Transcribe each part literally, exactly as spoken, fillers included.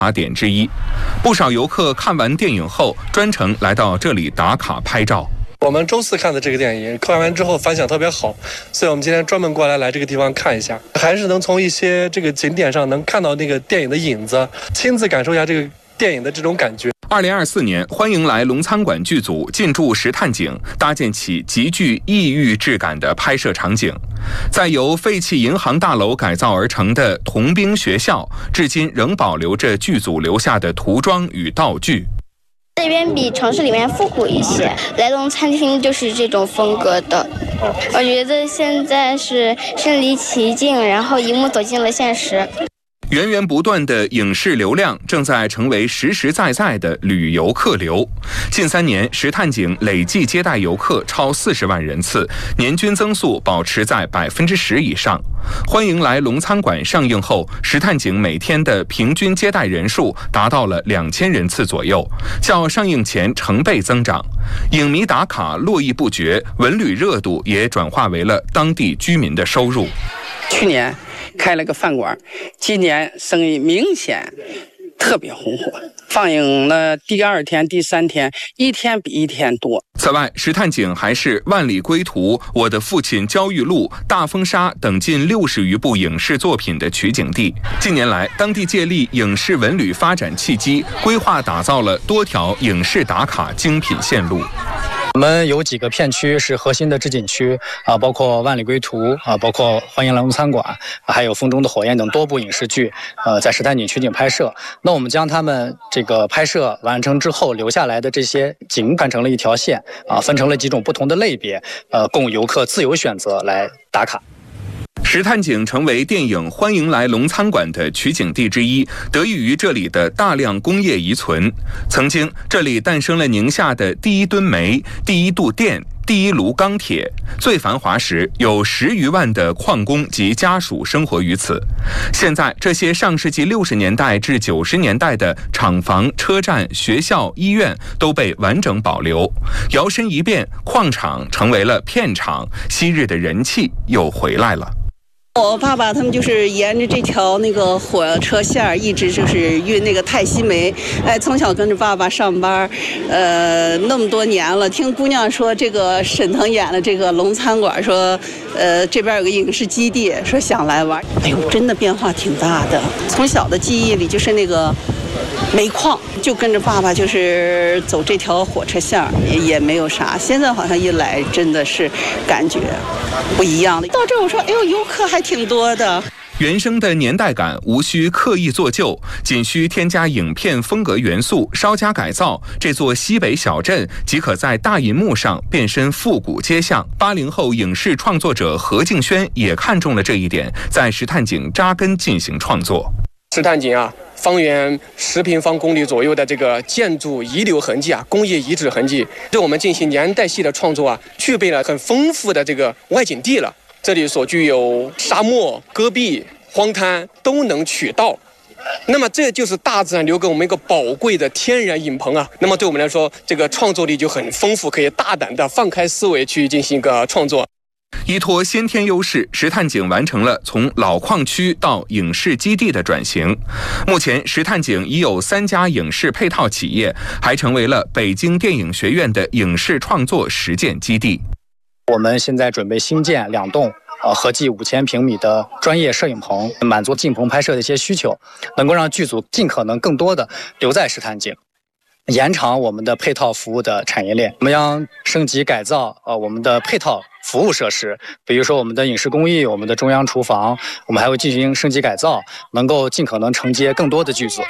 打点之一。不少游客看完电影后，专程来到这里打卡拍照。 我们周四看的这个电影，看完之后反响特别好，所以我们今天专门过来来这个地方看一下，还是能从一些这个景点上能看到那个电影的影子，亲自感受一下这个电影的这种感觉。 二零二四年，欢迎来龙餐馆剧组进驻石炭井，搭建起极具异域质感的拍摄场景。在由废弃银行大楼改造而成的童兵学校，至今仍保留着剧组留下的涂装与道具。 这边比城市里面复古一些，来龙餐厅就是这种风格的。我觉得现在是身临其境，然后一幕走进了现实。 源源不断的影视流量正在成为实实在在的旅游客流。近三年，石炭井累计接待游客超四十万人次，年均增速保持在百分之十以上。欢迎来龙餐馆上映后，石炭井每天的平均接待人数达到了两千人次左右，较上映前成倍增长。影迷打卡络绎不绝，文旅热度也转化为了当地居民的收入。 去年开了个饭馆，今年生意明显特别红火，放映了第二天、第三天，一天比一天多。 此外，石炭井还是《万里归途》《我的父亲焦裕禄》《大风沙》等近六十余部影视作品的取景地。近年来，当地借力影视文旅发展契机，规划打造了多条影视打卡精品线路。 我们有几个片区是核心的制景区啊，包括万里归途啊，包括欢迎来龙餐馆，还有风中的火焰等多部影视剧，呃，在石炭井取景拍摄。那我们将他们这个拍摄完成之后留下来的这些景串成了一条线啊，分成了几种不同的类别，呃，供游客自由选择来打卡。 石炭井成为电影《欢迎来龙餐馆》的取景地之一，得益于这里的大量工业遗存。曾经，这里诞生了宁夏的第一吨煤、第一度电、第一炉钢铁。最繁华时，有十余万的矿工及家属生活于此。现在，这些上世纪六十年代至九十年代的厂房、车站、学校、医院都被完整保留。摇身一变，矿场成为了片场，昔日的人气又回来了。 我爸爸他们就是沿着这条那个火车线一直就是运那个泰西煤，哎，从小跟着爸爸上班，呃，那么多年了。听姑娘说，这个沈腾演的这个龙餐馆，说，呃，这边有个影视基地，说想来玩。哎呦，真的变化挺大的。从小的记忆里就是那个煤矿，就跟着爸爸就是走这条火车线，也也没有啥。现在好像一来真的是感觉不一样的。到这我说，哎呦，游客还挺多的。 原生的年代感无需刻意做旧，仅需添加影片风格元素，稍加改造，这座西北小镇即可在大银幕上变身复古街巷。八零后影视创作者何敬轩也看中了这一点，在石炭井扎根进行创作。 石炭井啊，方圆十平方公里左右的这个建筑遗留痕迹啊，工业遗址痕迹，对我们进行年代系的创作啊，具备了很丰富的这个外景地了。这里所具有沙漠、戈壁、荒滩都能取到，那么这就是大自然留给我们一个宝贵的天然影棚啊。那么对我们来说，这个创作力就很丰富，可以大胆的放开思维去进行一个创作。 依托先天优势，石炭井完成了从老矿区到影视基地的转型。目前，石炭井已有三家影视配套企业，还成为了北京电影学院的影视创作实践基地。 我们现在准备新建两栋呃，合计五千平米的专业摄影棚，满足进棚拍摄的一些需求，能够让剧组尽可能更多的留在石炭井，延长我们的配套服务的产业链。我们将升级改造呃我们的配套服务设施，比如说我们的影视工艺、我们的中央厨房，我们还会进行升级改造，能够尽可能承接更多的剧组。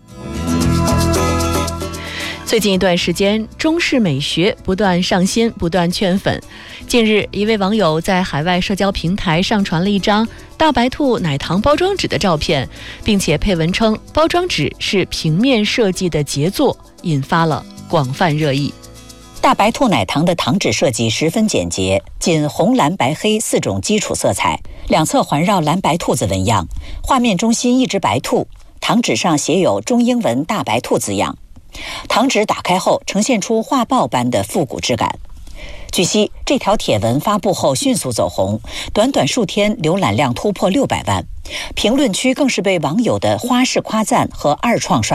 最近一段时间，中式美学不断上新，不断圈粉。近日，一位网友在海外社交平台上传了一张大白兔奶糖包装纸的照片，并且配文称包装纸是平面设计的杰作，引发了广泛热议。 大白兔奶糖的糖纸设计十分简洁，仅红、蓝、白、黑四种基础色彩，两侧环绕蓝白兔子纹样，画面中心一只白兔，糖纸上写有中英文大白兔字样。糖纸打开后呈现出画报般的复古质感。 据悉，这条帖文发布后迅速走红，短短数天浏览量突破六百万，评论区更是被网友的花式夸赞和二创刷